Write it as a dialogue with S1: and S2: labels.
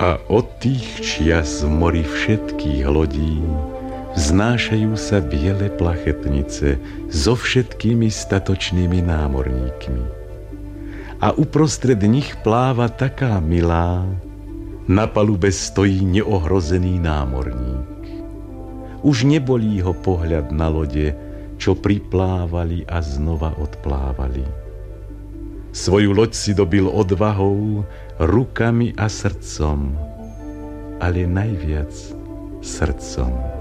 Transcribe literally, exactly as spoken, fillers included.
S1: A od tých čias v mori všetkých lodí vznášajú sa biele plachetnice so všetkými statočnými námorníkmi. A uprostred nich pláva taká milá, na palube stojí neohrozený námorník. Už nebolí ho pohľad na lode, čo priplávali a znova odplávali. Svoju loď si dobil odvahou, rukami a srdcom, ale najviac srdcom.